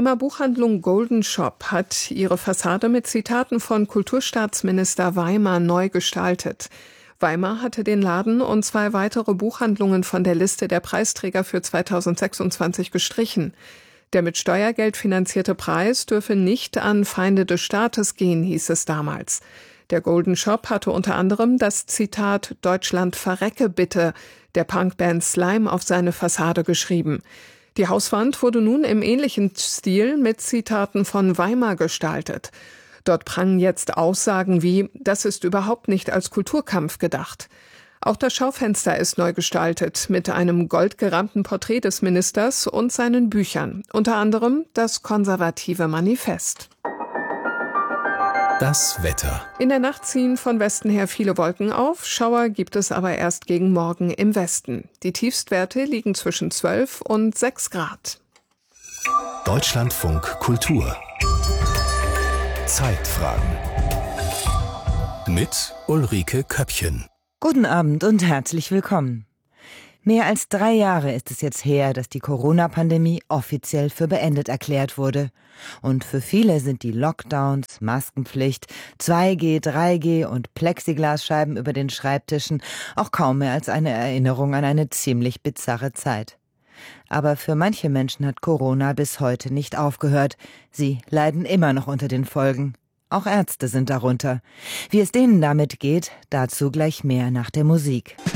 Buchhandlung Golden Shop hat ihre Fassade mit Zitaten von Kulturstaatsminister Weimar neu gestaltet. Weimar hatte den Laden und 2 weitere Buchhandlungen von der Liste der Preisträger für 2026 gestrichen. Der mit Steuergeld finanzierte Preis dürfe nicht an Feinde des Staates gehen, hieß es damals. Der Golden Shop hatte unter anderem das Zitat »Deutschland verrecke bitte« der Punkband Slime auf seine Fassade geschrieben. Die Hauswand wurde nun im ähnlichen Stil mit Zitaten von Weimar gestaltet. Dort prangen jetzt Aussagen wie »Das ist überhaupt nicht als Kulturkampf gedacht«. Auch das Schaufenster ist neu gestaltet mit einem goldgerahmten Porträt des Ministers und seinen Büchern, unter anderem das konservative Manifest. Das Wetter. In der Nacht ziehen von Westen her viele Wolken auf, Schauer gibt es aber erst gegen Morgen im Westen. Die Tiefstwerte liegen zwischen 12 und 6 Grad. Deutschlandfunk Kultur. Zeitfragen. Mit Ulrike Köppchen. Guten Abend und herzlich willkommen. Mehr als 3 Jahre ist es jetzt her, dass die Corona-Pandemie offiziell für beendet erklärt wurde. Und für viele sind die Lockdowns, Maskenpflicht, 2G, 3G und Plexiglasscheiben über den Schreibtischen auch kaum mehr als eine Erinnerung an eine ziemlich bizarre Zeit. Aber für manche Menschen hat Corona bis heute nicht aufgehört. Sie leiden immer noch unter den Folgen. Auch Ärzte sind darunter. Wie es denen damit geht, dazu gleich mehr nach der Musik.